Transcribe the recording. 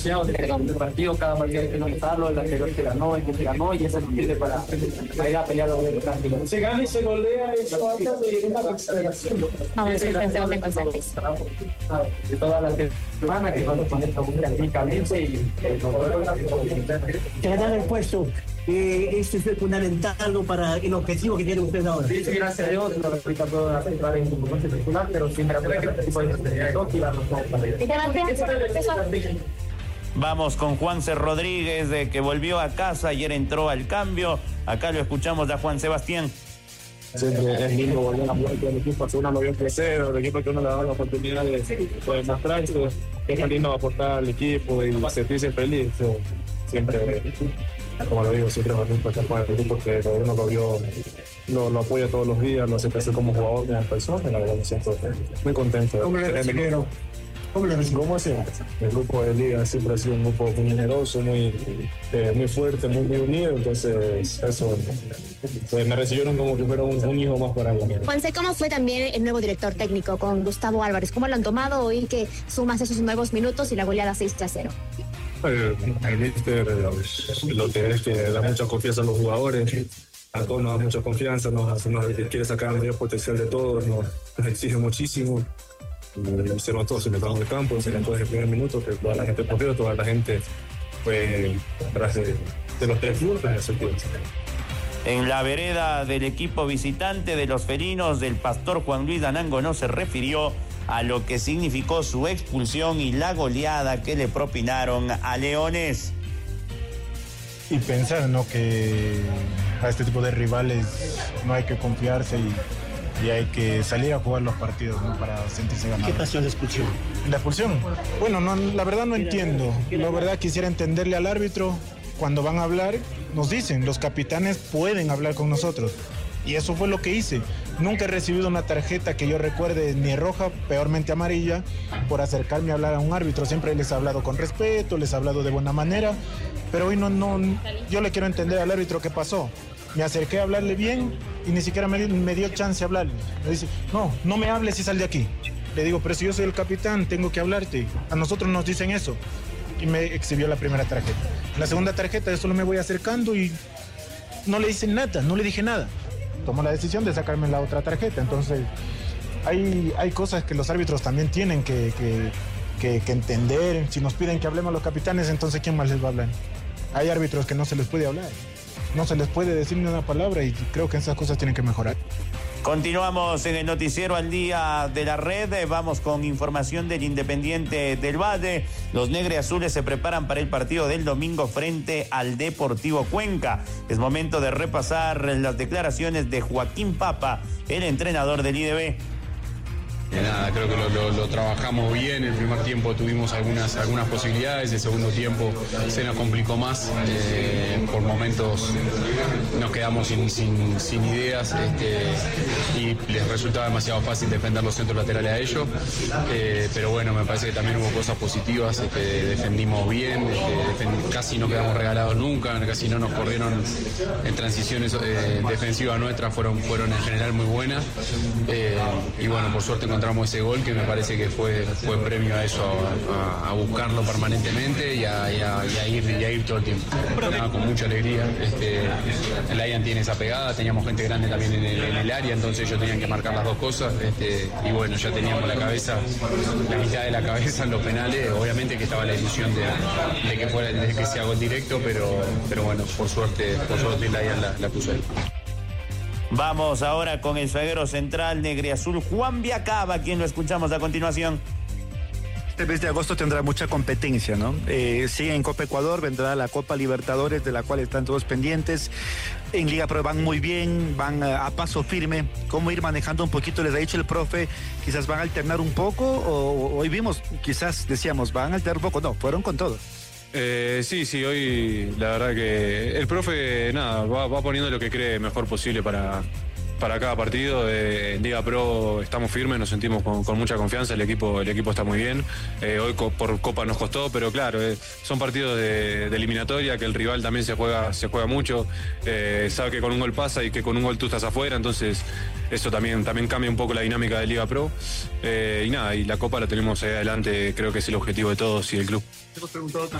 del partido, cada partido hay que analizarlo, el anterior que ganó, el que se ganó, y eso es sirve para ir a pelear los clásicos. Se gana y se golea, eso antes de una consideración. Vamos a ver, pensemos en constantes. De todas las semanas que vamos a poner técnicamente y que ganar el puesto. Este es fundamental, ¿no?, para el objetivo que tiene usted ahora. Sí, gracias a Dios, no repito todo a centrar en un momento particular, pero sí me acuerdo que este tipo de Vamos con Juanse Rodríguez, que volvió a casa, ayer entró al cambio. Acá lo escuchamos a Juan Sebastián. Siempre es lindo volver a jugar con el equipo, que uno lo vio crecer, el equipo que uno le da la oportunidad de mostrarse, es lindo aportar al equipo y sentirse feliz. Siempre, como lo digo, siempre es bonito estar con el equipo que uno lo vio, lo apoya todos los días, lo hace crecer como jugador, como persona, y la verdad me siento muy contento. ¿Cómo siempre? El grupo de liga siempre ha sido un grupo muy generoso, muy fuerte, muy unido, entonces eso pues me recibieron como que fuera un hijo más para mí. Juanse, ¿cómo fue también el nuevo director técnico con Gustavo Álvarez? ¿Cómo lo han tomado hoy que sumas esos nuevos minutos y la goleada 6-0? El míster lo que es que da mucha confianza a los jugadores, a todos nos da mucha confianza, nos quiere sacar el mayor potencial de todos, nos exige muchísimo. Se notó, se notó en el campo, se notó desde el primer minuto que toda la gente corrió, toda la gente fue tras de los tres puntos en el sentido. En la vereda del equipo visitante de los felinos, el pastor Juan Luis Danango no se refirió a lo que significó su expulsión y la goleada que le propinaron a Leones. Y pensar, ¿no?, que a este tipo de rivales no hay que confiarse y hay que salir a jugar los partidos, ¿no?, para sentirse ganado. ¿Qué pasó en la expulsión? ¿La expulsión? Bueno, no, la verdad no entiendo. La verdad quisiera entenderle al árbitro. Cuando van a hablar, nos dicen, los capitanes pueden hablar con nosotros. Y eso fue lo que hice. Nunca he recibido una tarjeta que yo recuerde ni roja, peormente amarilla, por acercarme a hablar a un árbitro. Siempre les he hablado con respeto, les he hablado de buena manera, pero hoy no, yo le quiero entender al árbitro qué pasó. Me acerqué a hablarle bien y ni siquiera me dio chance de hablarle. Me dice, no me hables y sal de aquí. Le digo, pero si yo soy el capitán, tengo que hablarte. A nosotros nos dicen eso. Y me exhibió la primera tarjeta. La segunda tarjeta, yo solo me voy acercando y no le dicen nada, no le dije nada. Tomó la decisión de sacarme la otra tarjeta. Entonces, hay cosas que los árbitros también tienen que entender. Si nos piden que hablemos a los capitanes, entonces ¿quién más les va a hablar? Hay árbitros que no se les puede hablar. No se les puede decir ni una palabra y creo que esas cosas tienen que mejorar. Continuamos en el noticiero al día de la red. Vamos con información del Independiente del Valle. Los negriazules se preparan para el partido del domingo frente al Deportivo Cuenca. Es momento de repasar las declaraciones de Joaquín Papa, el entrenador del IDB. Nada, creo que lo trabajamos bien. El primer tiempo tuvimos algunas posibilidades, el segundo tiempo se nos complicó más. Por momentos nos quedamos sin ideas y les resultaba demasiado fácil defender los centros laterales a ellos. Pero bueno, me parece que también hubo cosas positivas. Defendimos bien, casi no quedamos regalados nunca, casi no nos corrieron en transiciones defensivas nuestras, fueron en general muy buenas. Y bueno, por suerte encontramos ese gol que me parece que fue premio a eso, a buscarlo permanentemente y a ir todo el tiempo. Nada, con mucha alegría. El Lion tiene esa pegada, teníamos gente grande también en el área, entonces ellos tenían que marcar las dos cosas. Y bueno, ya teníamos la mitad de la cabeza en los penales. Obviamente que estaba la ilusión de que sea gol directo, pero bueno, por suerte el Lion la puso ahí. Vamos ahora con el zaguero central negriazul Juan Viacaba, quien lo escuchamos a continuación. Este mes de agosto tendrá mucha competencia, ¿no? Sigue en Copa Ecuador, vendrá la Copa Libertadores, de la cual están todos pendientes. En Liga Pro van muy bien, van a paso firme. ¿Cómo ir manejando un poquito? Les ha dicho el profe, quizás van a alternar un poco, o hoy vimos, quizás decíamos, van a alternar un poco. No, fueron con todo. Sí, hoy la verdad que el profe va poniendo lo que cree mejor posible para para cada partido. En Liga Pro estamos firmes, nos sentimos con mucha confianza, el equipo está muy bien. Hoy por Copa nos costó, pero claro, son partidos de eliminatoria, que el rival también se juega mucho, sabe que con un gol pasa y que con un gol tú estás afuera, entonces eso también cambia un poco la dinámica de Liga Pro. Y nada, y la Copa la tenemos ahí adelante, creo que es el objetivo de todos y del club.